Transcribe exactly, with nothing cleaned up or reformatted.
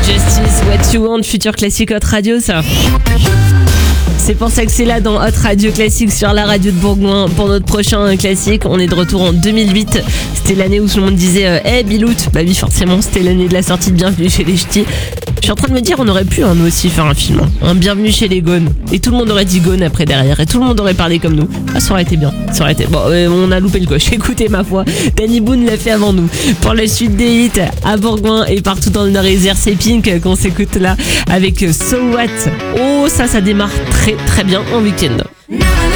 Justice, What You Want, futur classique Hot Radio, ça. C'est pour ça que c'est là dans Hot Radio Classique sur la radio de Bourgoin pour notre prochain classique. On est de retour en deux mille huit. C'était l'année où tout le monde disait euh, Hey Bilout. Bah oui, forcément, c'était l'année de la sortie de Bienvenue chez les Ch'tis. Je suis en train de me dire, on aurait pu hein, nous aussi faire un film, hein. Un Bienvenue chez les Gones. Et tout le monde aurait dit Gone après derrière. Et tout le monde aurait parlé comme nous. Ah, ça aurait été bien. Ça aurait été. Bon, euh, on a loupé le coche. Écoutez, ma foi, Danny Boone l'a fait avant nous. Pour la suite des hits à Bourgoin et partout dans le Nord-Isère, c'est Pink qu'on s'écoute là avec So What. Oh, ça, ça démarre très très bien en week-end.